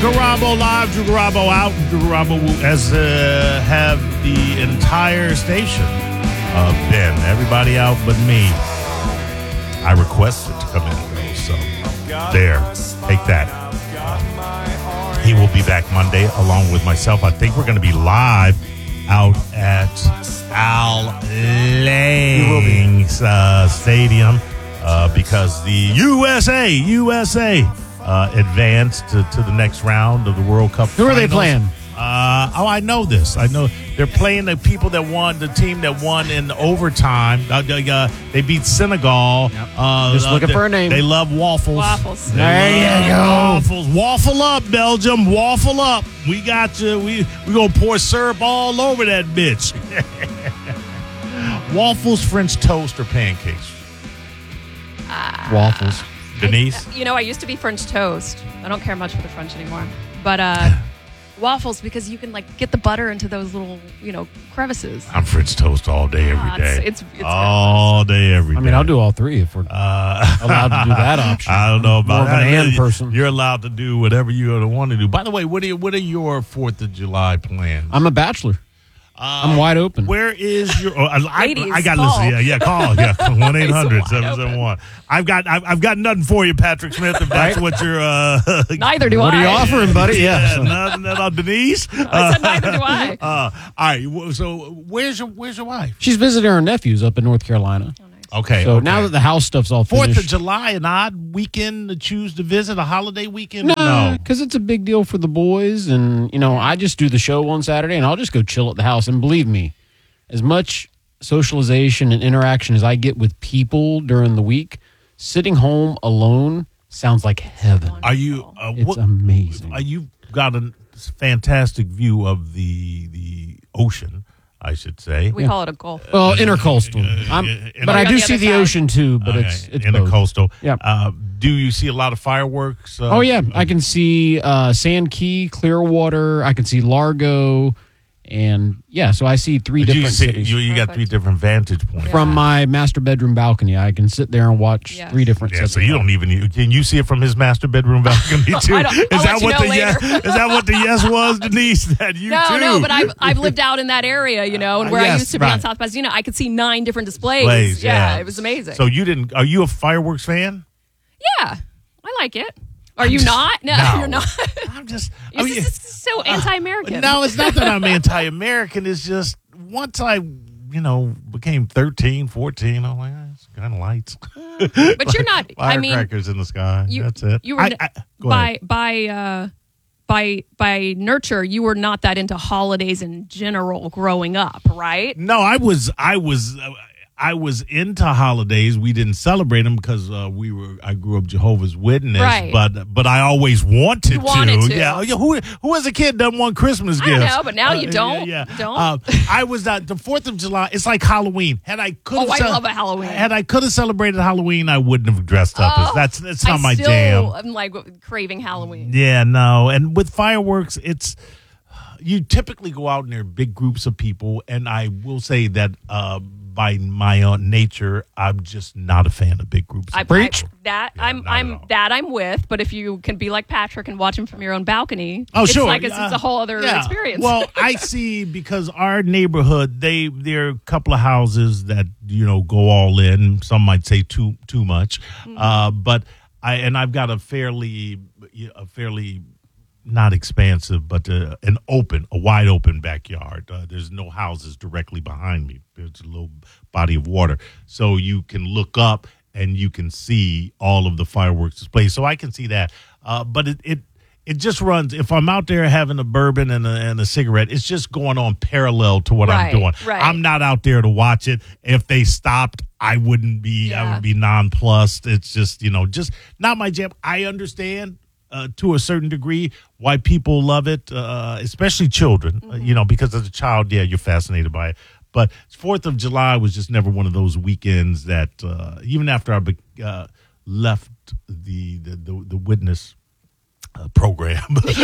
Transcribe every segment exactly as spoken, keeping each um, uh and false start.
Garabo live, Drew Garabo out. Drew Garabo has uh, have the entire station uh, been. Everybody out but me. I requested to come in, though, so there. Take that. Uh, he will be back Monday along with myself. I think we're going to be live out at Al Lang's uh, Stadium uh, because the U S A, U S A uh, advanced to, to the next round of the World Cup. Who are they playing? Uh, oh, I know this. I know they're playing the people that won, the team that won in overtime. Uh, uh, they beat Senegal. Yep. Uh, Just looking uh, for a name. They love waffles. Waffles. They There you go. Waffles. Waffle up, Belgium. Waffle up. We got you. We we gonna pour syrup all over that bitch. Waffles, French toast, or pancakes? Uh, Waffles. Denise? I, you know, I used to be French toast. I don't care much for the French anymore. But uh, waffles, because you can, like, get the butter into those little, you know, crevices. I'm French toast all day, every Ah, day. it's- it's- it's all day, every day. I mean, I'll do all three if we're Uh, allowed to do that option. I don't know about More of an that. and person. You're allowed to do whatever you want to do. By the way, what are what are your Fourth of July plans? I'm a bachelor. Uh, I'm wide open. Where is your? Oh, I, I, Ladies, I got call. listen. Yeah, yeah, call. Yeah, one eight hundred wide seven seven one. I've got I've, I've got nothing for you, Patrick Smith. If that's Right. what you're. Uh, Neither do What I. are you offering, buddy? Yeah. yeah, nothing at all, Denise. I said neither do I. Uh, all right. well, So where's your where's your wife? She's visiting her nephews up in North Carolina. Okay. So okay. now that the house stuff's all Fourth finished. of July, an odd weekend to choose to visit, a holiday weekend? No, because it's a big deal for the boys. And, you know, I just do the show one Saturday and I'll just go chill at the house. And believe me, as much socialization and interaction as I get with people during the week, sitting home alone sounds like heaven. Are you? Uh, It's what, amazing. Uh, you've got a fantastic view of the the ocean, I should say. We call it a gulf. Well, intercoastal. I'm, in- but I on do the see other the side. ocean too, but Okay, it's, it's in both. a coastal. Yep. Uh, do you see a lot of fireworks? Uh, Oh, yeah. I can see uh, Sand Key, Clearwater. I can see Largo. And, yeah, so I see three you, different see, cities. you, you got Perfect. three different vantage points. From my master bedroom balcony, I can sit there and watch Yes. three different Yeah, sets so of you don't even can you see it from his master bedroom balcony too? I don't- is I'll that let you what know the yes? later. Is that what the yes was, Denise? That you No, too? no, but I've I've lived out in that area, you know, and where Yes, I used to be right. on South Pasadena, I could see nine different displays. Displays, yeah, yeah. it was amazing. So you didn't? Are you a fireworks fan? yeah, I like it. Are you not? No, No. you're not. I'm just. I This mean, is so anti-American. no, it's not that I'm anti-American. It's just once I, you know, became thirteen, fourteen, I'm like, eh, it's kind of lights. but you're not. I mean, Firecrackers in the sky. you, That's it. You were I, I, go by ahead. by uh, by by nurture. You were not that into holidays in general growing up, right? No, I was. I was. Uh, I was into holidays. We didn't celebrate them because uh, we were. I grew up Jehovah's Witness, Right. but but I always wanted, You wanted to. Yeah, yeah. Who who as a kid doesn't want Christmas I gifts? know, but now you don't. Yeah, yeah. Don't. Uh, I was not. The Fourth of July. It's like Halloween. Had I could. Oh, I love a Halloween. Had I could have celebrated Halloween, I wouldn't have dressed up. as Oh, that's that's not I my still jam. am like craving Halloween. Yeah, no. And with fireworks, it's you typically go out and there are big groups of people, and I will say that uh, by my own nature, I'm just not a fan of big groups. Of I, people. I, that Yeah, I'm not at I'm all. that I'm with, but if you can be like Patrick and watch him from your own balcony, Oh, it's sure. like it's, yeah. it's a whole other Yeah. experience. Well, I see because our neighborhood, they there are a couple of houses that you know go all in. Some might say too too much, Mm-hmm. uh, but I and I've got a fairly a fairly not expansive, but uh, an open, a wide open backyard. Uh, there's no houses directly behind me. There's a little body of water, so you can look up and you can see all of the fireworks displays. So I can see that, uh, but it, it it just runs. If I'm out there having a bourbon and a, and a cigarette, it's just going on parallel to what Right, I'm doing. right. I'm not out there to watch it. If they stopped, I wouldn't be. I Yeah. would be nonplussed. It's just you know, just not my jam. I understand. Uh, to a certain degree, why people love it, uh, especially children, uh, you know, because as a child, yeah, you're fascinated by it. But Fourth of July was just never one of those weekends that, uh, even after I be- uh, left the, the the the witness uh, program.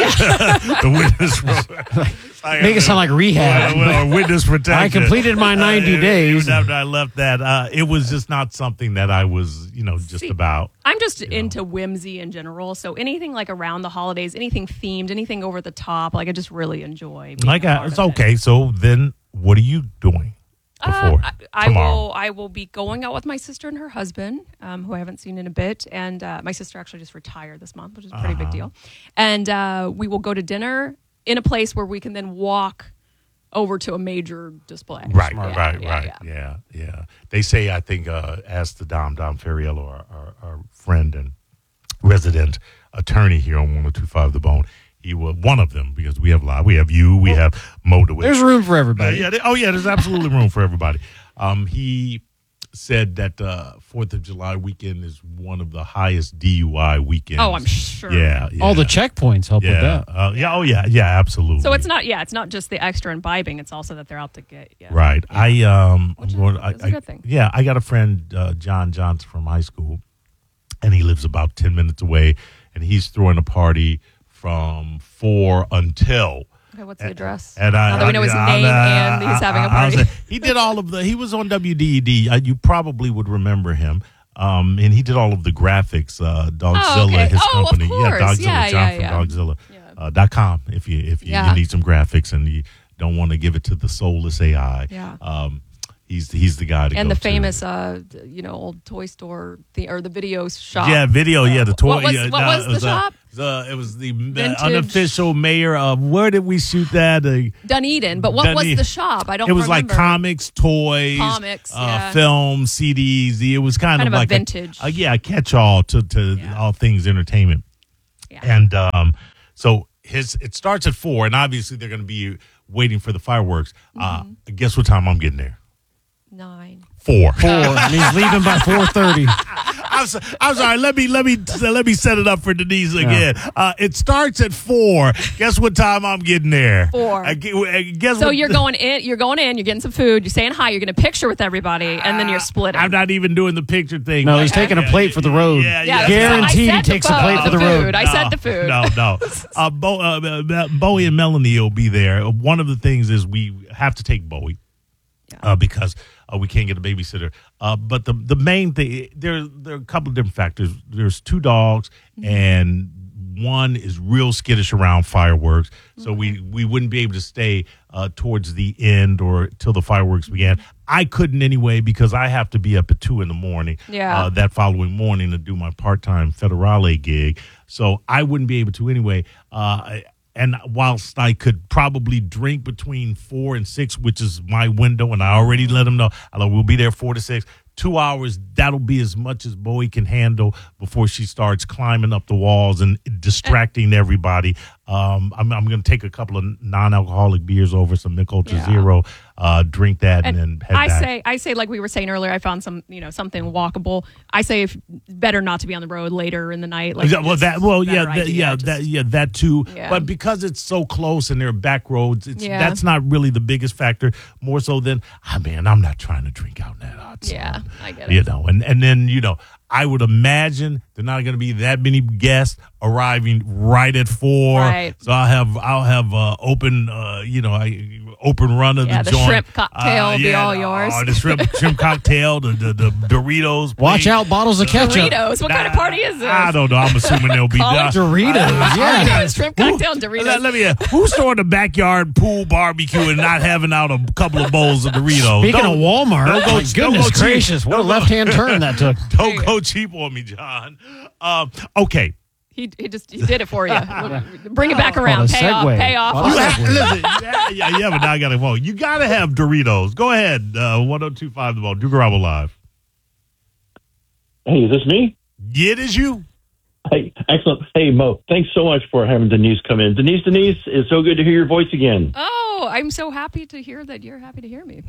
The witness program. Make it sound like rehab. Well, well, witness protection. I completed my ninety uh, days. Even after I left that, uh, it was just not something that I was, you know, just See, about. I'm just know. into whimsy in general. So anything like around the holidays, anything themed, anything over the top, like I just really enjoy. being Like, a I, part it's of it. okay. So then, what are you doing before Uh, I, I tomorrow? will. I will be going out with my sister and her husband, um, who I haven't seen in a bit. And uh, my sister actually just retired this month, which is a pretty Uh-huh. big deal. And uh, we will go to dinner in a place where we can then walk over to a major display. Right, Yeah, right, yeah, right. yeah. Yeah. yeah, They say, I think, uh, ask the Dom, Dom Ferriello, our, our, our friend and resident attorney here on one oh two point five The Bone. He was one of them because we have live. We have you. We have Mo DeWitt. There's room for Uh, everybody. yeah. They, oh, yeah. There's absolutely room for everybody. Um, he said that uh, Fourth of July weekend is one of the highest D U I weekends. Oh, I'm sure. Yeah. yeah. All the checkpoints help with Yeah. that. Uh, yeah. Oh, yeah. Yeah. Absolutely. So it's not. Yeah, it's not just the extra imbibing. It's also that they're out to get. Yeah. Right. I um. Which I'm is- going- I- is a I- good thing. Yeah. I got a friend, uh, John Johnson from high school, and he lives about ten minutes away, and he's throwing a party from four until. Okay, what's the address? And I, now that we know his I- name I- and he's I- having a I- I was party. like- he did all of the. He was on W D E D. Uh, you probably would remember him. Um, and he did all of the graphics. Uh, Dogzilla, Oh, okay. his Oh, of company. Yeah, course. Dogzilla. Yeah, John yeah, from yeah. Dogzilla. Yeah. Uh, dot com. If you if you, Yeah. you need some graphics and you don't want to give it to the soulless A I. Yeah. Um, he's he's the guy to and go the to. famous, uh, d- you know, old toy store the, or the video shop. Yeah, video. Yeah, the toy. What was- yeah, what no, was it the uh, shop? The, it was the uh, Vintage- unofficial mayor of where did we shoot that? Uh, Dunedin. But what was Dunedin. the shop? I don't. it was remember. like comics, toys, Comics, uh, yeah. film, C Ds. It was kind, Kind of a like vintage. A, yeah, a catch-all to, to Yeah. all things entertainment. Yeah. And um, so his it starts at four, and obviously they're going to be waiting for the fireworks. Uh, Mm-hmm. guess what time I'm getting there? Nine. Four. Four. And he's leaving by four thirty. I'm, so, I'm sorry. Let me let me let me set it up for Denise again. Uh, it starts at four. Guess what time I'm getting there? Four. I, gu- I guess So what, you're going in. You're going in. You're getting some food. You're saying hi. You're getting a picture with everybody, and then you're splitting. I'm not even doing the picture thing. No, he's taking a plate for the road. Yeah, Yeah, yeah. Guaranteed I he said takes the a plate food. for the food. road. I said the food. No, no. Uh, Bo, uh, Bowie and Melanie will be there. One of the things is we have to take Bowie uh, because uh, we can't get a babysitter. Uh, but the the main thing, there, there are a couple of different factors. There's two dogs, and one is real skittish around fireworks. So we, we wouldn't be able to stay uh, towards the end or till the fireworks began. I couldn't anyway because I have to be up at two in the morning Yeah. uh, that following morning to do my part-time Federale gig. So I wouldn't be able to anyway. Uh, and whilst I could probably drink between four and six, which is my window, and I already let them know, I like, we'll be there four to six. Two hours, that'll be as much as Bowie can handle before she starts climbing up the walls and distracting everybody. Um, I'm, I'm going to take a couple of non-alcoholic beers over, some Mick Ultra Yeah. Zero, uh, drink that, and, And then head I back. say, I say, like we were saying earlier, I found some, you know, something walkable. I say, if better not to be on the road later in the night. Like, Yeah, well, just that well, better yeah, that, idea, yeah, just- that, yeah, that too. Yeah. But because it's so close and they're back roads, it's Yeah. that's not really the biggest factor. More so than, ah, man, I'm not trying to drink out in that hot sun. Yeah, I get it. You know, and and then you know, I would imagine there's not going to be that many guests arriving right at four. Right. So I'll have I'll have uh, open, uh, you know, I, open run of Yeah, the the joint. shrimp cocktail Uh, will be yeah, all yours. Oh, the shrimp shrimp cocktail, the the, the Doritos. Watch please. out, bottles of ketchup. Doritos. What kind of party is this? I don't know. I'm assuming they'll be College done. Doritos, yeah. Shrimp cocktail and Who- Doritos. Let, let me ask, who's throwing the backyard pool barbecue and not having out a couple of bowls of Doritos? Speaking Don't- of Walmart, don't go- my don't goodness go cheap. gracious, what a Don't go- left-hand turn that took. Don't go cheap on me, John. Um, okay. He, he just he did it for you. Bring it back around. What a Pay off. segue. Pay off. What You a have, segue. listen, yeah, yeah, yeah, but now I got to vote. You got to have Doritos. Go ahead. Uh, one oh two point five The Ball. Duke Garabo Live. Hey, is this me? Yeah, it is you. Hey, excellent. Hey, Mo, thanks so much for having Denise come in. Denise, Denise, it's so good to hear your voice again. Oh, no, I'm so happy to hear that you're happy to hear me.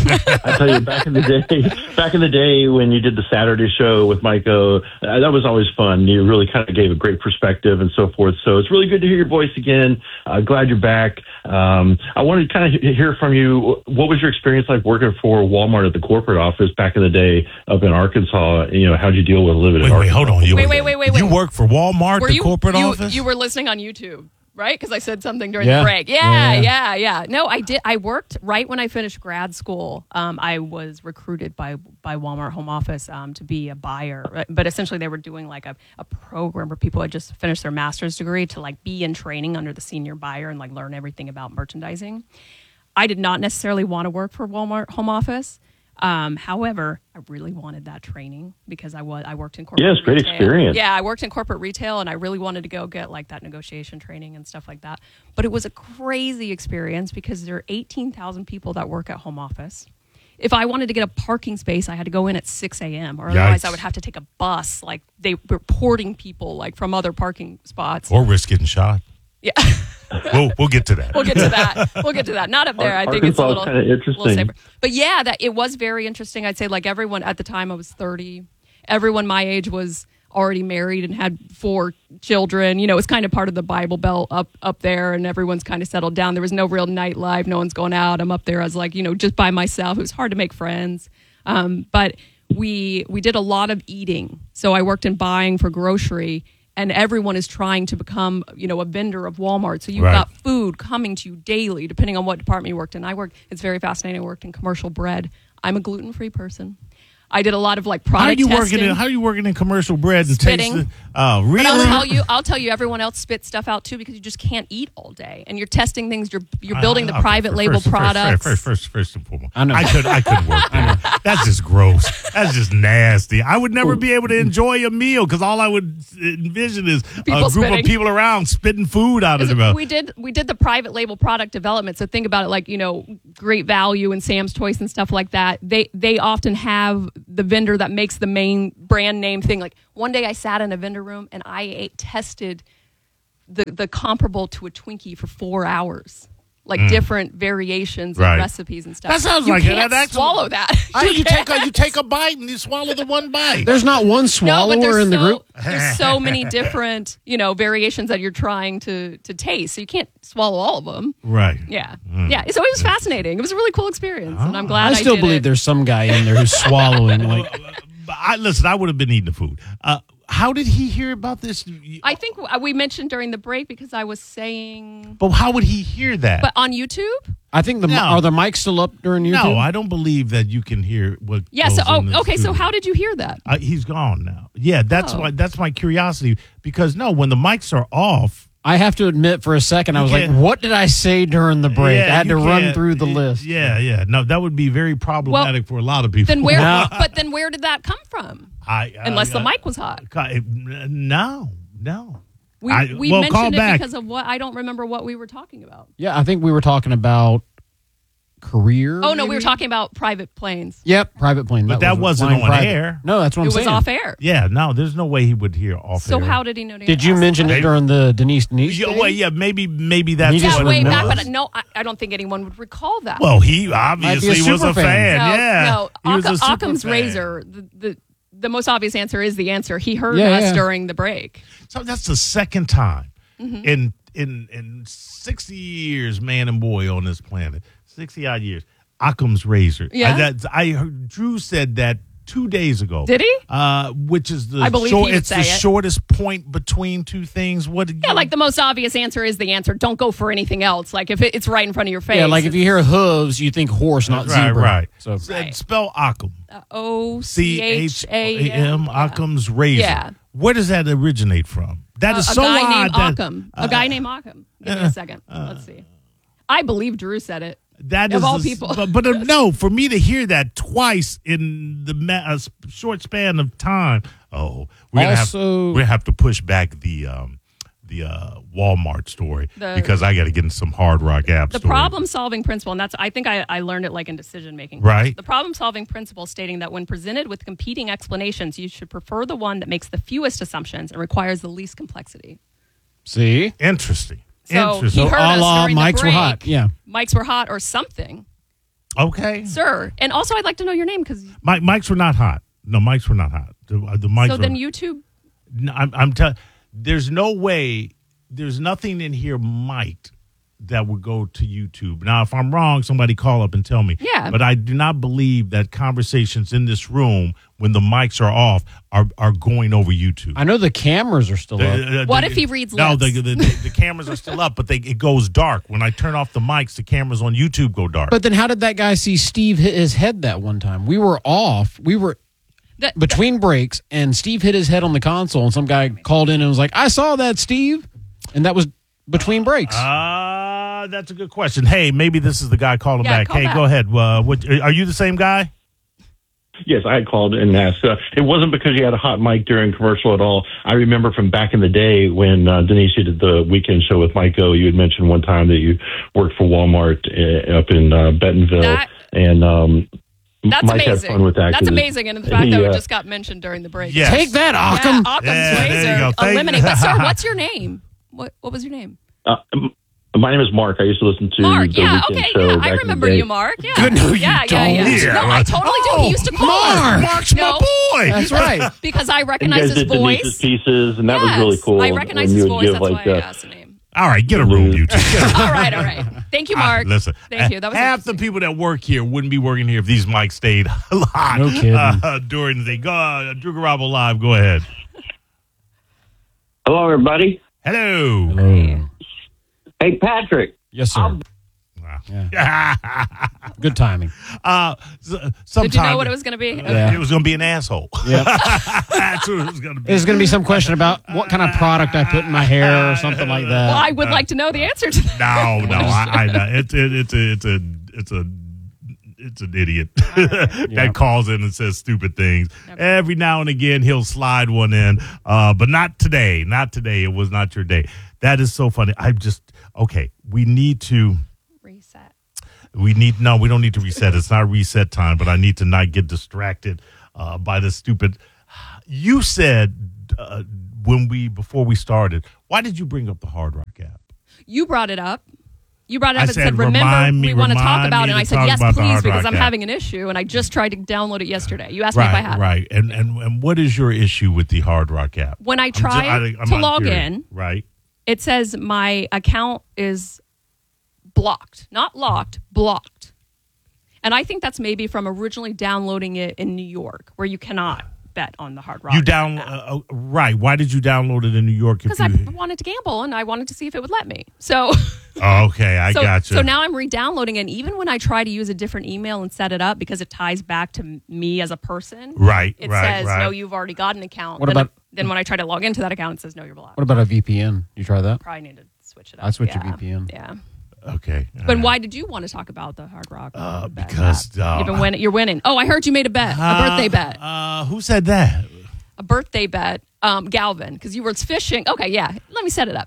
I tell you, back in the day, back in the day when you did the Saturday show with Mike O, uh, that was always fun. You really kind of gave a great perspective and so forth. So it's really good to hear your voice again. Uh, glad you're back. Um, I wanted to kind of hear from you. What was your experience like working for Walmart at the corporate office back in the day up in Arkansas? You know, how'd you deal with living in Wait, wait, Arkansas? hold on. You, Wait, wait, wait, wait, You wait. work for Walmart, Were the you, corporate you, office? You were listening on YouTube, right? Because I said something during Yeah. the break. Yeah, Yeah. yeah, yeah. No, I did. I worked right when I finished grad school. Um, I was recruited by by Walmart Home Office um, to be a buyer. But essentially, they were doing like a, a program where people had just finished their master's degree to like be in training under the senior buyer and like learn everything about merchandising. I did not necessarily want to work for Walmart Home Office. Um, however, I really wanted that training because I was I worked in corporate. Yeah, it's great retail. experience. Yeah, I worked in corporate retail, and I really wanted to go get like that negotiation training and stuff like that. But it was a crazy experience because there are eighteen thousand people that work at home office. If I wanted to get a parking space, I had to go in at six a.m. or otherwise Yikes. I would have to take a bus. Like they were porting people like from other parking spots. Or risk getting shot. Yeah. We'll, we'll get to that. We'll get to that. We'll get to that. Not up there. I think it's a Arkansas is little, kinda interesting. little safer. But yeah, that it was very interesting. I'd say like everyone at the time I was thirty, everyone my age was already married and had four children. You know, it's kind of part of the Bible Belt up up there, and everyone's kind of settled down. There was no real nightlife. No one's going out. I'm up there as like, you know, just by myself. It was hard to make friends. Um, but we we did a lot of eating. So I worked in buying for grocery. And everyone is trying to become, you know, a vendor of Walmart. So you've Right. got food coming to you daily, depending on what department you worked in. I worked, it's very fascinating. I worked in commercial bread. I'm a gluten-free person. I did a lot of like How are product you testing. working in? How are you working in commercial bread and Spitting. tasting? Oh, really? But I'll tell you, I'll tell you, everyone else spits stuff out too because you just can't eat all day, and you're testing things. You're you're building the Uh, okay, private first- label first, first, products. First, first, first and foremost, I know. I could, I could work there. That's just gross. That's just nasty. I would never be able to enjoy a meal because all I would envision is People a group spitting. of people around spitting food out of their mouth. We did we did the private label product development. So think about it like, you know, Great Value and Sam's Toys and stuff like that. They they often have the vendor that makes the main brand name thing. Like one day I sat in a vendor room and I ate, tested the the comparable to a Twinkie for four hours. Like different variations Right. and recipes and stuff. That sounds you like can't that actually- swallow that. I, you take a you take a bite and you swallow the one bite. There's not one No, swallower but there's in the so, group. there's so many different, you know, variations that you're trying to to taste. So you can't swallow all of them. Right. Yeah, yeah. So it was fascinating. It was a really cool experience, and I'm glad I I, still did believe it. there's some guy in there who's swallowing like But I listen. I would have been eating the food. Uh, how did he hear about this? I think we mentioned during the break because I was saying, But how would he hear that? but on YouTube. I think the No. are the mics still up during YouTube? no, I don't believe that you can hear what. Yeah. goes So, in the oh, okay. So studio. how did you hear that? Uh, he's gone now. Yeah, that's Oh. why. That's my curiosity because no, when the mics are off, I have to admit for a second I You was like, can't- what did I say during the break? yeah, I had to you run can't- through the y- list. Yeah, yeah. No, that would be very problematic for a lot of people. Then where? No. But then where did that come from? I, I, Unless the I- mic was hot. I- No, no. We I- we well, call mentioned it back. because of what I don't remember what we were talking about. Yeah, I think we were talking about career. Oh no, we were maybe? talking about private planes. Yep, private plane. But that wasn't flying on private. air. No, that's what It I'm was saying. off air. Yeah, no. There's no way he would hear off. So air. how did he know? To Did you ask mention that? it during the Denise Denise? Yeah, thing? well, yeah, maybe, maybe that's He just Yeah, what way it back, was. but no, I, I don't think anyone would recall that. Well, he Might be obviously a was super a fan. fan. no, yeah, no. he was a Occam- super Occam's fan. razor. The, the the most obvious answer is the answer. He heard Yeah, us yeah. during the break. So that's the second time Mm-hmm. in in in sixty years, man and boy on this planet, sixty odd years. Occam's razor. Yeah? I, that, I heard Drew said that two days ago. Did he? Uh, which is the I believe short, he would it's say the it. shortest point between two things. What? Yeah, like the most obvious answer is the answer. Don't go for anything else. Like if it, it's right in front of your face. Yeah, like if you hear hooves, you think horse, not right, zebra. right. So So Right. spell Occam. O C C H H A A M. M. Occam's razor. Yeah. Where does that originate from? That A, is a so guy odd. named that- Occam. uh, A guy named Occam. Give me a second. Let's see. I believe Drew said it. That Of is all the- people. But, but uh, no, for me to hear that twice in the ma- uh, sp- short span of time, oh, we're gonna have Also- we're gonna have to push back the um, the uh, Walmart story The- because I got to get in some Hard Rock app. The story. problem solving principle, and that's I think I, I learned it like in decision making. Right. The problem solving principle stating that when presented with competing explanations, you should prefer the one that makes the fewest assumptions and requires the least complexity. see, Interesting. So Interesting. he So heard a us la during mics the were break. hot. Yeah. Mics were hot or something. Okay. Sir. And also, I'd like to know your name because. Mike, mics were not hot. No, mics were not hot. The, uh, the mics So were, then YouTube. No, I'm, I'm telling. There's no way. There's nothing in here mic'd that would go to YouTube. Now, if I'm wrong, somebody call up and tell me. Yeah. But I do not believe that conversations in this room, when the mics are off, are are going over YouTube. I know the cameras are still up. The- uh, What the- if he reads No, the, lips? the, the, the cameras are still up, but they it goes dark. When I turn off the mics, the cameras on YouTube go dark. But then how did that guy see Steve hit his head that one time? We were off. We were That, between breaks, and Steve hit his head on the console, and some guy called in and was like, I saw that, Steve. And that was between breaks. Uh, that's a good question. Hey, maybe this is the guy calling Yeah, back. call Hey, back. go ahead. Uh, what, are you the same guy? Yes, I had called and asked. Uh, it wasn't because you had a hot mic during commercial at all. I remember from back in the day when uh, Denise, you did the weekend show with Mike O, you had mentioned one time that you worked for Walmart uh, up in uh, Bentonville. That- and um, That's Mike amazing. had fun with that. That's 'cause amazing. And the fact he, that uh, it just got mentioned during the break. Yes. Take that, Yeah, Occam. Occam's Yeah, there you razor. go. Thank- Eliminate. But, sir, what's your name? What What was your name? Uh, m- my name is Mark. I used to listen to Mark. the Yeah, weekend okay. show Yeah, back I in the remember day. you, Mark. Yeah. Good, no, you yeah, yeah, don't. yeah, Yeah, No, I right. totally do. He used to call Mark. us. Mark's No. my boy. That's right. Because I And you recognize guys his did Denise's voice. pieces, and that was Yes, really cool. I recognize when his you would voice. give, That's like, why I uh, asked the name. All right, get a room, you two. Get a room. All right, all right. Thank you, Mark. Ah, listen, Thank you. That was half the interesting. people that work here wouldn't be working here if these mics stayed hot No kidding. uh, during the thing. Go, uh, Drew Garabo Live. Go ahead. Hello, everybody. Hello. Hello. Hey, Patrick. Yes, sir. Good timing. uh, s- sometime, Did you know what it was going to be? Yeah. It was going to be an asshole. Yep. That's what it was going to be. There's going to be some question about what kind of product I put in my hair or something like that. Well, I would like to know the answer to that. No, no, I, I know. It's it, it's a it's a it's a it's an idiot that Yeah. calls in and says stupid things. Every now and again, he'll slide one in, uh, but not today. Not today. It was not your day. That is so funny. I just okay. We need to. Reset. We need no. We don't need to reset. It's not reset time. But I need to not get distracted uh, by the stupid. You said uh, when we before we started. Why did you bring up the Hard Rock app? You brought it up. You brought it I up and said, said, remember, remind me- we want to talk remind about me it. And I to said, talk yes, about the please, Hard because Rock I'm app. having an issue. And I just tried to download it yesterday. You asked me if I Right, had. right. And, and and what is your issue with the Hard Rock app? When I I'm try ju- I- I'm to not log curious. in, Right. it says my account is blocked. Not locked, blocked. And I think that's maybe from originally downloading it in New York, where you cannot bet on the Hard Rock. You down uh, uh, right. Why did you download it in New York? If Because you, I wanted to gamble and I wanted to see if it would let me. So, oh, okay, I so, got you. so now I'm re-downloading it. And even when I try to use a different email and set it up because it ties back to m- me as a person, right, it right, says, right. no, you've already got an account. What then, about- then when I try to log into that account, it says, no, you're blocked. What about a V P N? You try that? Probably need to switch it up. I switch a yeah. V P N. Yeah. Okay. all But right. why did you want to talk about the Hard Rock? Uh, bet because, app? uh, You've been winning. You're winning. Oh, I heard you made a bet, a birthday bet, Uh, who said that? a birthday bet. Um, Galvin, because you were fishing. Okay, yeah. Let me set it up.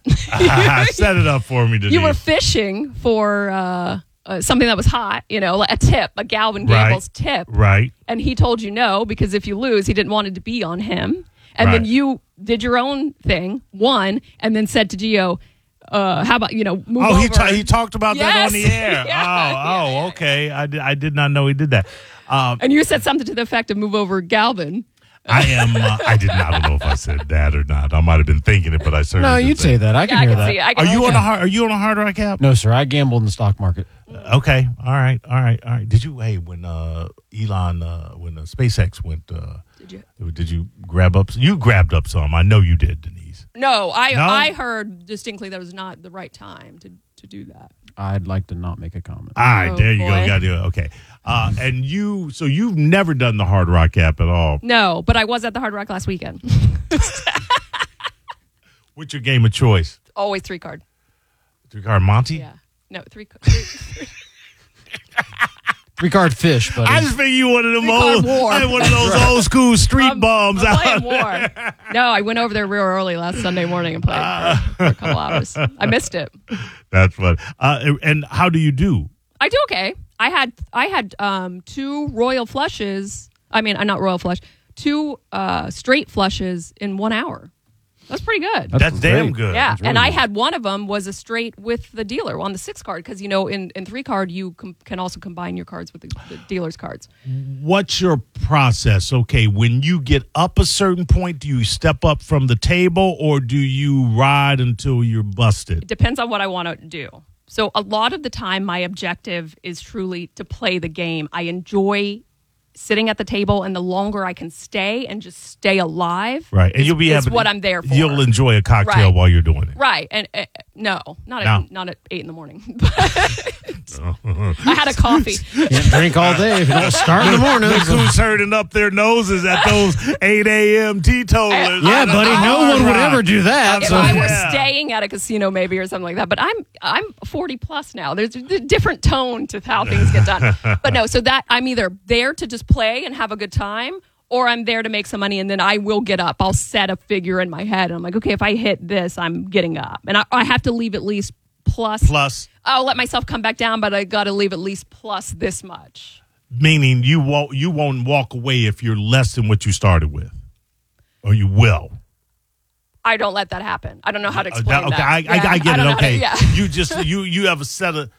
Set it up for me, Denise. You were fishing for uh, uh, something that was hot. You know, like a tip, a Galvin Right. Gamble's tip, right. and he told you no because if you lose, he didn't want it to be on him. And then Right. you did your own thing, won, and then said to Gio, uh, "How about you know move Oh, over?" he ta- he talked about that on the Yes. air. Yeah, oh, yeah, oh, yeah, okay. I did, I did not know he did that. Um, and you said something to the effect of "move over, Galvin." I am. Uh, I did not. I don't know if I said that or not. I might have been thinking it, but I certainly. No, didn't you'd say that. I can Yeah, I hear can that. see it. I Are can you see on it. a hard? Are you on a Hard Rock app? No, sir. I gamble in the stock market. Okay. All right. All right. All right. Did you? Hey, when uh, Elon, uh, when uh, SpaceX went, uh, Did you? did you grab up? You grabbed up some. I know you did, Denise. No, I No? I heard distinctly that was not the right time to, to do that. I'd like to not make a comment. All right. Oh, there you boy. go. Got to okay. Uh, and you. So you've never done the Hard Rock app at all. No, but I was at the Hard Rock last weekend. What's your game of choice? Always three card. Three card Monty. Yeah. No, three card. Three, Three card fish, buddy. I just think you one of them Three-card old, war. I one of those old school street I'm- bums I'm out. playing war. No, I went over there real early last Sunday morning and played for, for a couple hours. I missed it. That's fun. Uh, and how do you do? I do okay. I had I had um, two royal flushes. I mean, uh, not royal flush. Two uh, straight flushes in one hour. That's pretty good. That's That's damn great. good. Yeah, That's really and I good. had one of them was a straight with the dealer on the six card because you know in, in three card you com- can also combine your cards with the, the dealer's cards. What's your process? Okay, when you get up a certain point, do you step up from the table or do you ride until you're busted? It depends on what I want to do. So a lot of the time, my objective is truly to play the game. I enjoy sitting at the table, and the longer I can stay and just stay alive, Right, and is, you'll be is having what I'm there for. You'll enjoy a cocktail Right. while you're doing it. Right, and uh, no, not No. at not at eight in the morning. I had a coffee. Can't drink all day if you don't start in the morning. Look who's hurting up their noses at those eight a.m. teetotalers. Yeah, buddy, no one would ever do that. If So. I was Yeah. staying at a casino, maybe or something like that, but I'm I'm forty plus now. There's a different tone to how things get done. But no, so that I'm either there to just play and have a good time, or I'm there to make some money, and then I will get up. I'll set a figure in my head, and I'm like, okay, if I hit this, I'm getting up, and I, I have to leave at least plus. Plus, I'll let myself come back down, but I got to leave at least plus this much. meaning you won't you won't walk away if you're less than what you started with, or you will. I don't let that happen. I don't know how to Uh, explain that- okay, that. I, Yeah, I, I get don't it. know how to- Okay, yeah. you just you you have a set a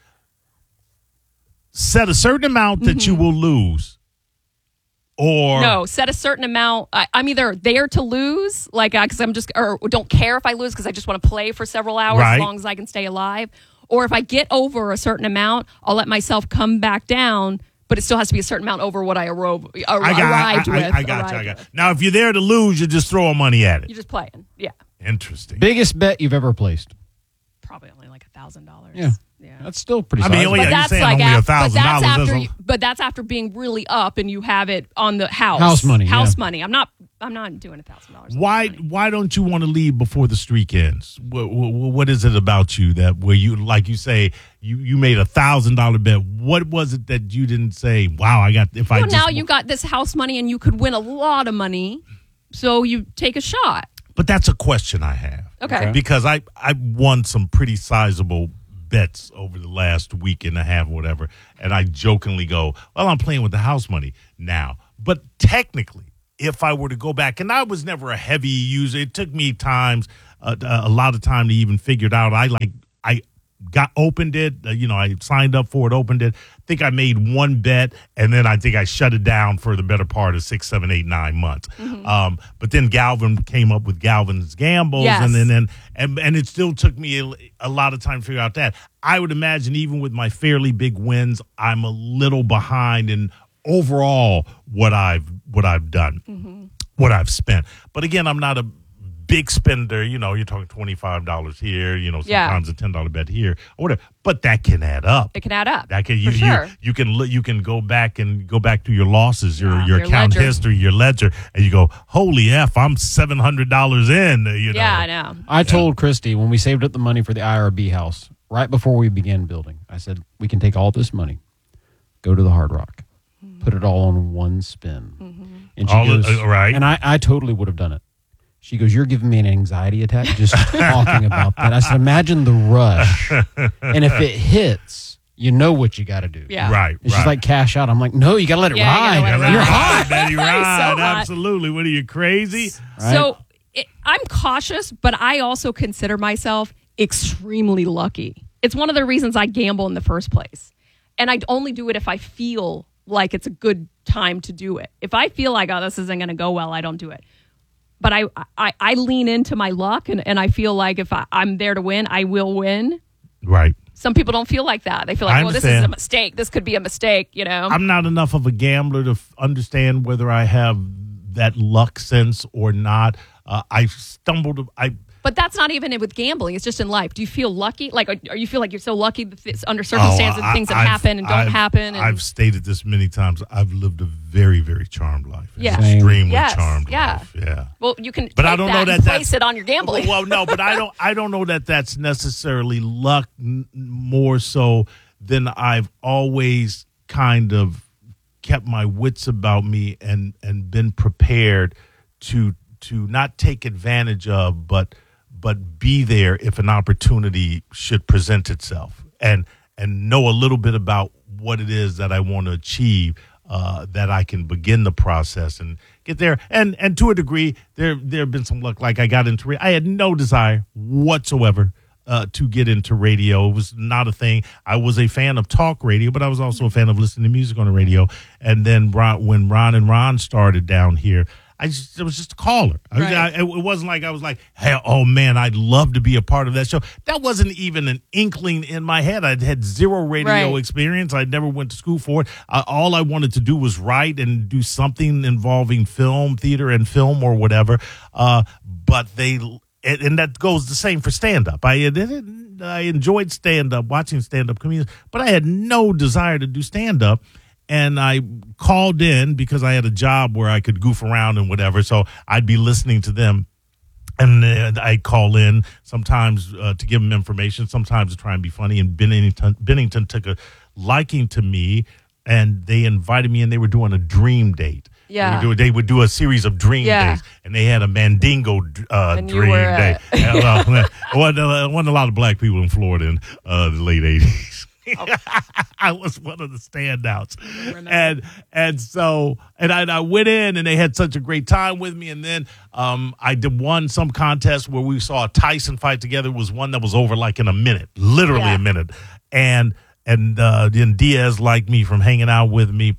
set a certain amount that you will lose, or No, set a certain amount. I, I'm either there to lose, like because I'm just, or don't care if I lose because I just want to play for several hours Right. as long as I can stay alive. Or if I get over a certain amount, I'll let myself come back down, but it still has to be a certain amount over what I arro- ar- I got arrived I, with. I, I got you. I arrived got with. now. If you're there to lose, you're just throwing money at it. You're just playing. Yeah, Interesting. Biggest bet you've ever placed? probably only like a thousand dollars. Yeah. yeah. That's still pretty I mean, sizable. oh, yeah, But you're that's saying like only af- a but thousand that's dollars. after, That's you, but that's after being really up and you have it on the house. House money, House yeah. money. I'm not. I'm not doing a thousand dollars. Why why don't you want to leave before the streak ends? What, what, what is it about you that where you like you say you, you made a thousand dollar bet? What was it that you didn't say? Wow, I got if I Well, just now you got this house money and you could win a lot of money, so you take a shot. But that's a question I have. Okay. Because I I won some pretty sizable bets over the last week and a half, or whatever, and I jokingly go, "Well, I'm playing with the house money now." But technically, if I were to go back, and I was never a heavy user, it took me times uh, a lot of time to even figure it out. I like I got opened it, uh, you know, I signed up for it, opened it. I think I made one bet, and then I think I shut it down for the better part of six, seven, eight, nine months. Mm-hmm. Um, but then Galvin came up with Galvin's Gambles, Yes. and then and, and and it still took me a, a lot of time to figure out that. I would imagine even with my fairly big wins, I'm a little behind in overall what I've what I've done, Mm-hmm. what I've spent. But again, I'm not a big spender. You know, you're talking twenty-five dollars here, you know, Yeah. sometimes a ten dollar bet here or whatever. But that can add up. It can add up. That can you, for sure. you you can look- you can go back and go back to your losses, your Yeah, your your account ledger. history, your ledger, and you go, holy f, I'm seven hundred dollars in. You know, Yeah, I know. I told Christy when we saved up the money for the I R B house, right before we began building, I said, we can take all this money, go to the Hard Rock, put it all on one spin. Mm-hmm. And she All goes, it- uh, right. And I, I totally would have done it. She goes, you're giving me an anxiety attack just talking about that. I said, imagine the rush. And if it hits, you know what you got to do. Yeah. right, And she's right. like, cash out. I'm like, no, you got to let it Yeah, you ride. gotta let it You're ride. hot. Betty, So ride. hot. Absolutely. What are you, crazy? Right? So it, I'm cautious, but I also consider myself extremely lucky. It's one of the reasons I gamble in the first place. And I only do it if I feel like it's a good time to do it. If I feel like, oh, this isn't going to go well, I don't do it. But I, I, I lean into my luck, and, and I feel like if I, I'm there to win, I will win. Right. Some people don't feel like that. They feel I like, well, this is a understand. mistake. This could be a mistake, you know? I'm not enough of a gambler to f- understand whether I have that luck sense or not. Uh, I stumbled. I But that's not even with gambling. It's just in life. Do you feel lucky? Like, or you feel like you're so lucky that it's under circumstances, Oh, I- things that I've- happen and don't I've- happen. And I've stated this many times. I've lived a very, very charmed life. An Yeah. Same. Extremely Yes, charmed yeah. life. Yeah. well, you can. But take I don't that know and that place that's it on your gambling. Well, no, but I don't. I don't know that that's necessarily luck. N- more so than I've always kind of kept my wits about me and and been prepared to to not take advantage of, but but be there if an opportunity should present itself, and and know a little bit about what it is that I want to achieve, uh, that I can begin the process and get there. And and to a degree, there there have been some luck. Like I got into I had no desire whatsoever uh, to get into radio. It was not a thing. I was a fan of talk radio, but I was also a fan of listening to music on the radio. And then Ron, when Ron and Ron started down here, I just, it was just a caller. I, Right. I, it wasn't like I was like, hey, oh man, I'd love to be a part of that show. That wasn't even an inkling in my head. I'd had zero radio Right. experience. I never went to school for it. Uh, all I wanted to do was write and do something involving film, theater, and film or whatever. Uh, but they, and, and that goes the same for stand up. I I enjoyed stand up, watching stand up comedians, but I had no desire to do stand up. And I called in because I had a job where I could goof around and whatever. So I'd be listening to them. And uh, I'd call in sometimes uh, to give them information, sometimes to try and be funny. And Bennington, Bennington took a liking to me, and they invited me, and they were doing a dream date. Yeah. They would do, they would do a series of dream Yeah. days, and they had a Mandingo uh, And you dream were day. at- And, uh, wasn't, uh, wasn't a lot of black people in Florida in uh, the late eighties. I was one of the standouts, Remember. and and so and I, I went in, and they had such a great time with me. And then um, I did won some contest where we saw a Tyson fight together. It was one that was over like in a minute, literally Yeah. a minute. And and uh, then Diaz liked me from hanging out with me,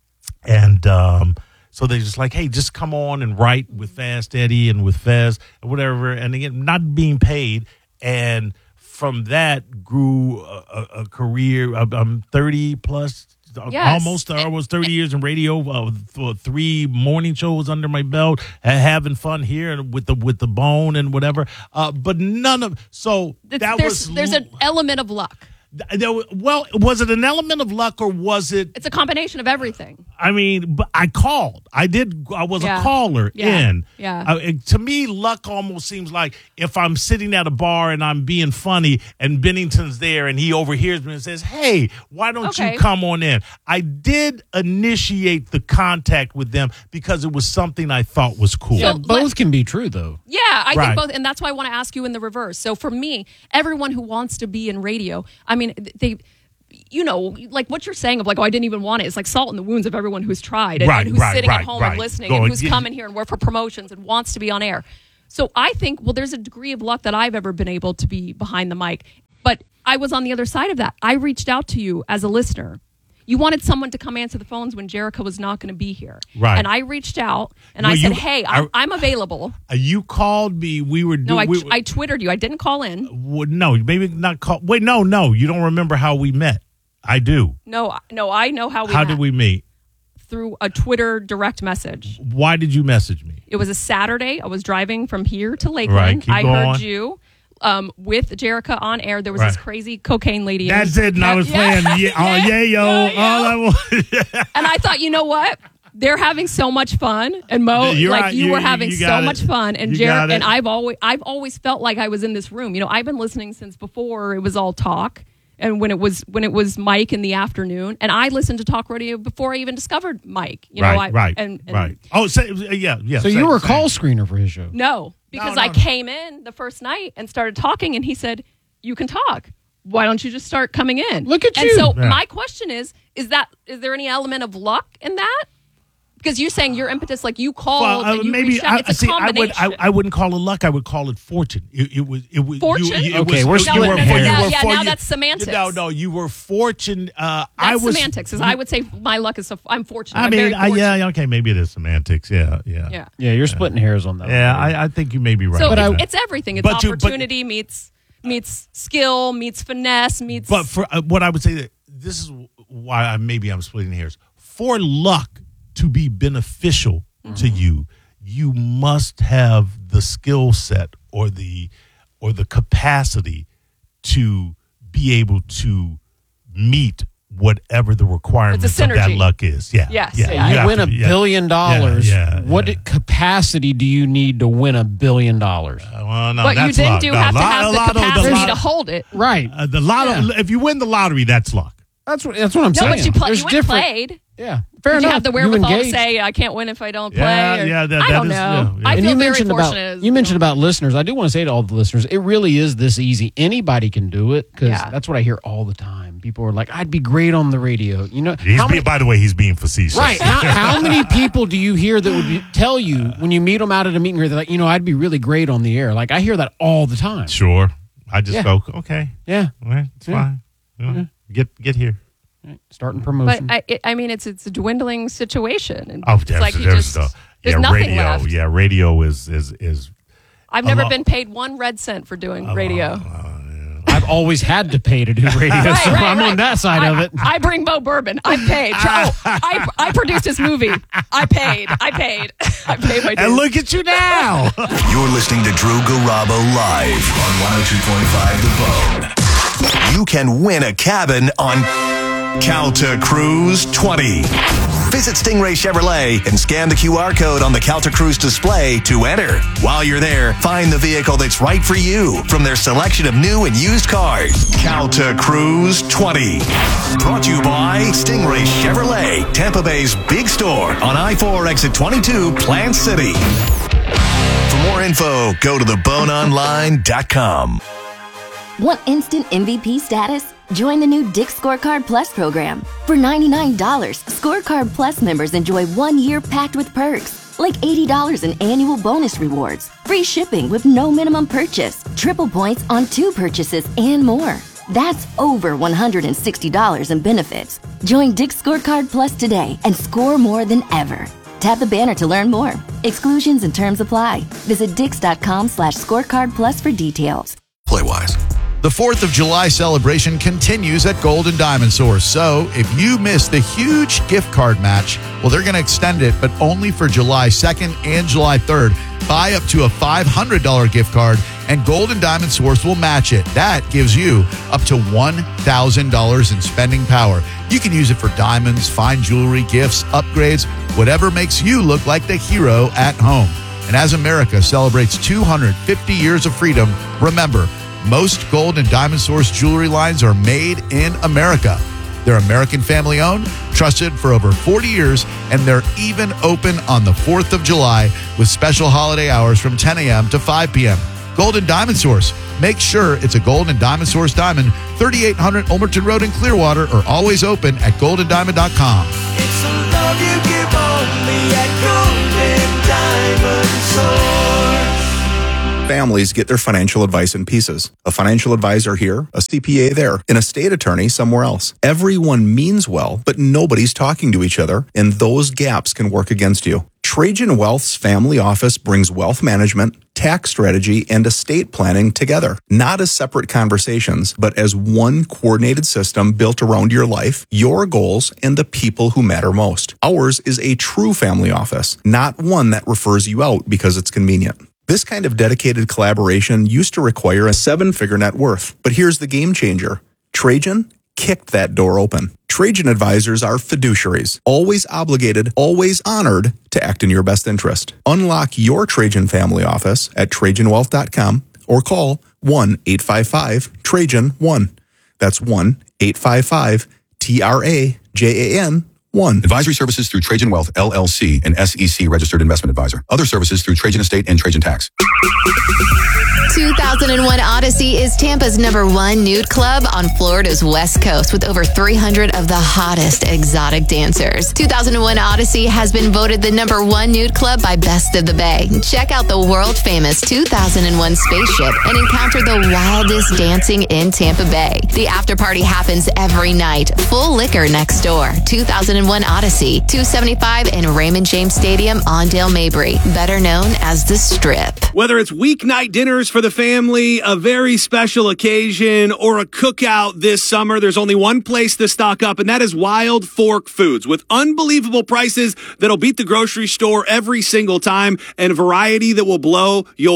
and um, so they just like, hey, just come on and write with Fast Eddie and with Fez and whatever. And again, not being paid. And from that grew a, a, a career. I'm- I'm thirty plus, Yes. almost almost thirty years in radio. Uh, th- three morning shows under my belt, ha- having fun here with the with the bone and whatever. Uh, but none of so It's- that there's was there's an element of luck. th- there, wa- well, was it an element of luck or was it? It's a combination of everything. I mean, but I called. I did. I was Yeah. a caller Yeah. in. Yeah. Uh, it- to me, luck almost seems like if I'm sitting at a bar and I'm being funny, and Bennington's there, and he overhears me and says, "Hey, why don't Okay. you come on in?" I did initiate the contact with them because it was something I thought was cool. Yeah, So both let- can be true, though. Yeah, I Right. think both, and that's why I want to ask you in the reverse. So for me, everyone who wants to be in radio, I mean, they, you know, like what you're saying of like, oh, I didn't even want it. It's like salt in the wounds of everyone who's tried and, Right, and who's right, sitting right, at home right. and listening Going- and who's yeah. coming here and work for promotions and wants to be on air. So I think, well, there's a degree of luck that I've ever been able to be behind the mic. But I was on the other side of that. I reached out to you as a listener. You wanted someone to come answer the phones when Jerica was not going to be here. Right. And I reached out and Well, I said, you- hey, I'm, I- I'm available. Uh, you called me. We were No, doing. I, we, I Twittered you. I didn't call in. would no, maybe not call. Wait, no, no. You don't remember how we met? I do. No, no, I know how we how met. did we meet? Through a Twitter direct message. Why did you message me? It was a Saturday. I was driving from here to Lakeland. Right, keep I going. heard you um, with Jerica on air. There was this Right. crazy cocaine lady. That's it. And I was Yeah. playing. Yeah, oh, yeah, yo. Yeah, yo. All I want. And I thought, you know what? They're having so much fun, and Mo, You're like right. you, You- were you- having you so got it. much fun, and You Jer- got it. and I've always, I've always felt like I was in this room. You know, I've been listening since before it was all talk, and when it was when it was Mike in the afternoon, and I listened to talk radio before I even discovered Mike. You know, right, I, right, and, and right. Oh, say, yeah, yeah. So same, you were a same. call screener for his show. No, because no, I no. came in the first night and started talking, and he said, "You can talk. Why don't you just start coming in?" Look at and you. so Yeah. my question is: Is that is there any element of luck in that? Because you're saying your impetus, like you called Well, uh, and you maybe reached out. I, It's a see. I would. combination. I, I wouldn't call it luck. I would call it fortune. It, it was. It was. Fortune? You, it Okay, was, we're you splitting were- hairs. you Now- were yeah, for- now you- that's semantics. No, no. You were fortune. Uh, That's I was semantics. Is I would say my luck is so. I'm fortunate. I I'm mean, very I, fortunate. yeah, okay, maybe it is semantics. Yeah, yeah, yeah. Yeah, you're splitting hairs on that. Yeah, one. I, I think you may be right. So But it's, I- it's everything. It's But you- but- opportunity meets meets skill meets finesse meets. But for uh, what I would say that this is why I, maybe I'm splitting hairs. For luck to be beneficial to you, you must have the skill set or the or the capacity to be able to meet whatever the requirements of that synergy. luck is. Yeah. Yes. Yeah. Yeah, you you have win to a be- yeah. billion dollars. Yeah, yeah, What yeah. capacity do you need to win a billion dollars? Uh, well, no, but you that's didn't luck. do No, have to lot- have the lotto- capacity lotto- to hold it. Right. uh, the lotto. Yeah. If you win the lottery, that's luck. That's what. That's what I'm No, saying. but you, play, There's you went different. played. Yeah. fair Did you enough. have the You wherewithal to engage. say I can't win if I don't play? Yeah, or- yeah, that- I that don't is- know. yeah, yeah. I And feel you very mentioned about fortunate. you mentioned about listeners. I do want to say to all the listeners, it really is this easy. Anybody can do it because Yeah. that's what I hear all the time. People are like, "I'd be great on the radio." You know, He's how being, many, by the way, he's being facetious. right? How, how many people do you hear that would be, tell you when you meet them out at a meeting? They're like, "You know, I'd be really great on the air." Like I hear that all the time. Sure. I just Yeah. go, okay, Yeah, well, it's Yeah. fine. You know, Get get here. starting But promotion. I, it, I mean, it's it's a dwindling situation. And Oh, it's there's, like you there's just, the there's yeah, nothing radio. left. Yeah, radio is is is. I've never lot. been paid one red cent for doing radio. I've always had to pay to do radio, Right, so right, I'm right. on that side I, of it. I bring Bo Bourbon. I paid. Oh, I, I produced his movie. I paid. I paid. I paid my dues. And look at you now. You're listening to Drew Garabo live on one oh two point five The Bone. You can win a cabin on Calta Cruise twenty. Visit Stingray Chevrolet and scan the Q R code on the Calta Cruise display to enter. While you're there, find the vehicle that's right for you from their selection of new and used cars. Calta Cruise twenty. Brought to you by Stingray Chevrolet, Tampa Bay's big store on I four exit twenty-two, Plant City. For more info, go to the bone online dot com. Want instant M V P status? Join the new Dick's Scorecard Plus program. For ninety-nine dollars, Scorecard Plus members enjoy one year packed with perks, like eighty dollars in annual bonus rewards, free shipping with no minimum purchase, triple points on two purchases, and more. That's over one hundred sixty dollars in benefits. Join Dick's Scorecard Plus today and score more than ever. Tap the banner to learn more. Exclusions and terms apply. Visit dix.com slash scorecard plus for details. Playwise. The fourth of July celebration continues at Gold and Diamond Source. So if you missed the huge gift card match, well, they're going to extend it, but only for July second and July third. Buy up to a five hundred dollars gift card, and Gold and Diamond Source will match it. That gives you up to one thousand dollars in spending power. You can use it for diamonds, fine jewelry, gifts, upgrades, whatever makes you look like the hero at home. And as America celebrates two hundred fifty years of freedom, remember, most Gold and Diamond Source jewelry lines are made in America. They're American family owned, trusted for over forty years, and they're even open on the fourth of July with special holiday hours from ten a.m. to five p.m. Gold and Diamond Source. Make sure it's a Gold and Diamond Source diamond, thirty-eight hundred Ulmerton Road in Clearwater, or always open at gold and diamond dot com. It's the love you give only at Golden Diamond Source. Families get their financial advice in pieces. A financial advisor here, a C P A there, an estate attorney somewhere else. Everyone means well, but nobody's talking to each other, and those gaps can work against you. Trajan Wealth's family office brings wealth management, tax strategy, and estate planning together, not as separate conversations, but as one coordinated system built around your life, your goals, and the people who matter most. Ours is a true family office, not one that refers you out because it's convenient. This kind of dedicated collaboration used to require a seven-figure net worth, but here's the game changer. Trajan kicked that door open. Trajan advisors are fiduciaries, always obligated, always honored to act in your best interest. Unlock your Trajan family office at trajan wealth dot com or call one eight five five Trajan one. That's one eight five five T R A J A N one. Advisory services through Trajan Wealth, L L C, an S E C registered investment advisor. Other services through Trajan Estate and Trajan Tax. two thousand one Odyssey is Tampa's number one nude club on Florida's West Coast with over three hundred of the hottest exotic dancers. two thousand one Odyssey has been voted the number one nude club by Best of the Bay. Check out the world famous two thousand one spaceship and encounter the wildest dancing in Tampa Bay. The after party happens every night. Full liquor next door. two thousand one Odyssey, two seventy-five in Raymond James Stadium on Dale Mabry, better known as the Strip. Whether it's weeknight dinners for the family, a very special occasion, or a cookout this summer, there's only one place to stock up, and that is Wild Fork Foods, with unbelievable prices that'll beat the grocery store every single time and variety that will blow your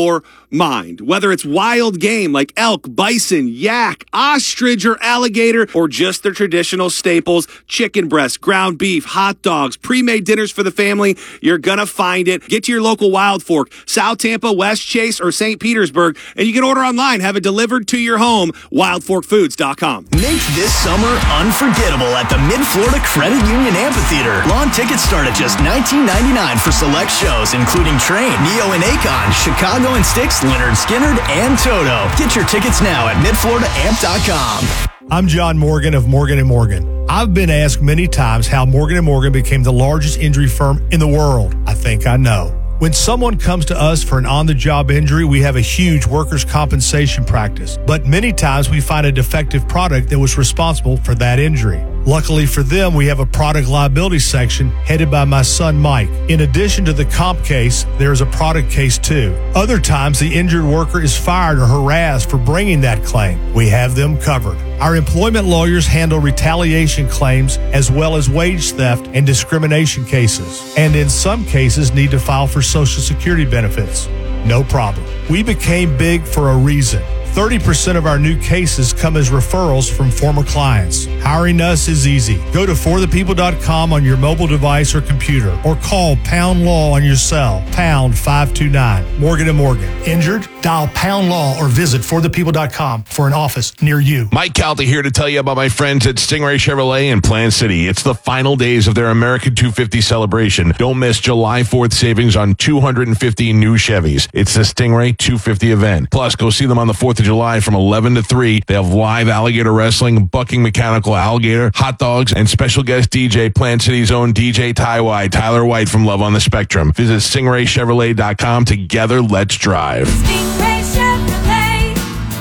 mind. Whether it's wild game like elk, bison, yak, ostrich, or alligator, or just the traditional staples, chicken breast, ground beef, hot dogs, pre-made dinners for the family, you're gonna find it. Get to your local Wild Fork, South Tampa, West Chase, or Saint Petersburg, and you can order online, have it delivered to your home, wild fork foods dot com. Make this summer unforgettable at the Mid-Florida Credit Union Amphitheater. Lawn tickets start at just nineteen ninety-nine for select shows, including Train, Neo and Akon, Chicago and Styx, Leonard Skinner, and Toto. Get your tickets now at mid florida amp dot com. I'm John Morgan of Morgan and Morgan. I've been asked many times how Morgan and Morgan became the largest injury firm in the world. I think I know. When someone comes to us for an on-the-job injury, we have a huge workers' compensation practice. But many times we find a defective product that was responsible for that injury. Luckily for them, we have a product liability section headed by my son, Mike. In addition to the comp case, there is a product case too. Other times, the injured worker is fired or harassed for bringing that claim. We have them covered. Our employment lawyers handle retaliation claims as well as wage theft and discrimination cases, and in some cases need to file for Social Security benefits. No problem. We became big for a reason. thirty percent of our new cases come as referrals from former clients. Hiring us is easy. Go to for the people dot com on your mobile device or computer, or call Pound Law on your cell, pound five two nine. Morgan and Morgan. Injured? Dial Pound Law or visit for the people dot com for an office near you. Mike Calta here to tell you about my friends at Stingray Chevrolet in Plant City. It's the final days of their American two fifty celebration. Don't miss July fourth savings on two hundred fifty new Chevys. It's the Stingray two fifty event. Plus, go see them on the fourth of July from eleven to three. They have live alligator wrestling, bucking mechanical alligator, hot dogs, and special guest D J, Plant City's own D J Tywide, Tyler White from Love on the Spectrum. Visit stingray chevrolet dot com. Together, let's drive. Stingray Chevrolet.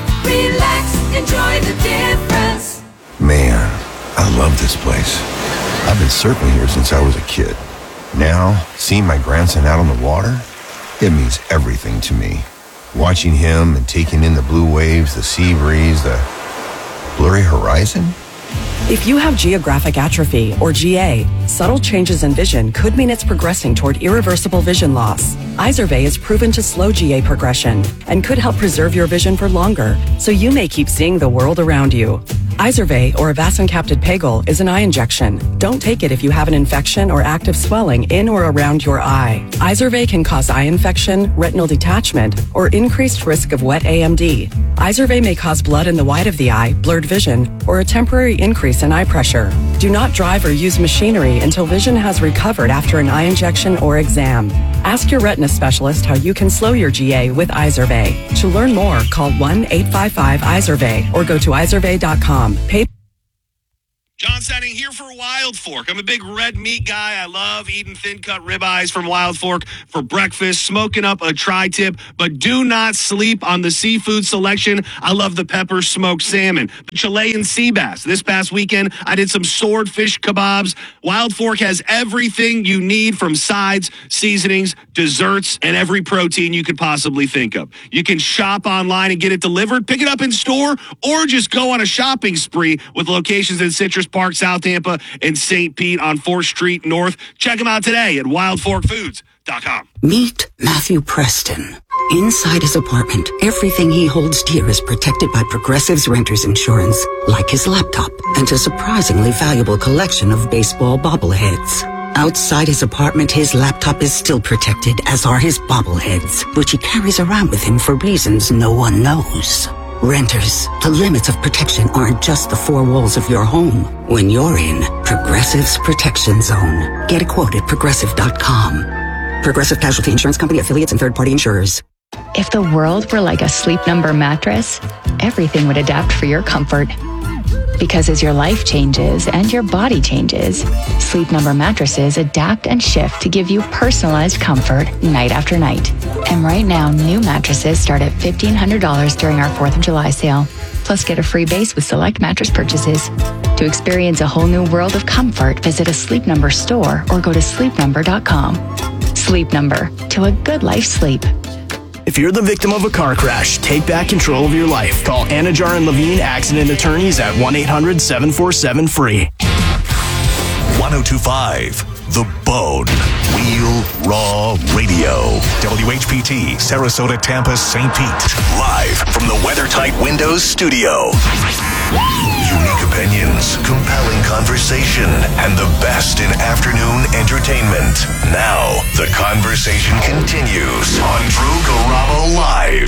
Relax, enjoy the difference. Man, I love this place. I've been surfing here since I was a kid. Now, seeing my grandson out on the water, it means everything to me. Watching him and taking in the blue waves, the sea breeze, the blurry horizon. If you have geographic atrophy, or G A, subtle changes in vision could mean it's progressing toward irreversible vision loss. Izervay is proven to slow G A progression and could help preserve your vision for longer, so you may keep seeing the world around you. Izervay, or avacincaptad pegol, is an eye injection. Don't take it if you have an infection or active swelling in or around your eye. Izervay can cause eye infection, retinal detachment, or increased risk of wet A M D. Izervay may cause blood in the white of the eye, blurred vision, or a temporary increase in eye pressure. Do not drive or use machinery until vision has recovered after an eye injection or exam. Ask your retina specialist how you can slow your G A with Izervay. To learn more, call one eight five five Izervay or go to izervay dot com. Pay John Stanning here for Wild Fork. I'm a big red meat guy. I love eating thin-cut ribeyes from Wild Fork for breakfast, smoking up a tri-tip, but do not sleep on the seafood selection. I love the pepper smoked salmon, the Chilean sea bass. This past weekend, I did some swordfish kebabs. Wild Fork has everything you need, from sides, seasonings, desserts, and every protein you could possibly think of. You can shop online and get it delivered, pick it up in store, or just go on a shopping spree with locations in Citrus Park, South Tampa, and Saint Pete on fourth Street North. Check them out today at wild fork foods dot com. Meet Matthew Preston. Inside his apartment, everything he holds dear is protected by Progressive's Renters Insurance, like his laptop and a surprisingly valuable collection of baseball bobbleheads. Outside his apartment, his laptop is still protected, as are his bobbleheads, which he carries around with him for reasons no one knows. Renters, the limits of protection aren't just the four walls of your home. When you're in Progressive's Protection Zone, get a quote at progressive dot com. Progressive Casualty Insurance Company, affiliates, and third-party insurers. If the world were like a Sleep Number mattress, everything would adapt for your comfort. Because as your life changes and your body changes, Sleep Number mattresses adapt and shift to give you personalized comfort night after night. And right now, new mattresses start at fifteen hundred dollars during our fourth of July sale. Plus, get a free base with select mattress purchases. To experience a whole new world of comfort, visit a Sleep Number store or go to sleep number dot com. Sleep Number, to a good life sleep. If you're the victim of a car crash, take back control of your life. Call Anajar and Levine Accident Attorneys at one eight hundred seven four seven free. one oh two point five The Bone. Real Raw Radio. W H P T, Sarasota, Tampa, Saint Pete. Live from the WeatherTight Windows studio. Unique opinions, compelling conversation, and the best in afternoon entertainment. Now, the conversation continues on Drew Garabo Live.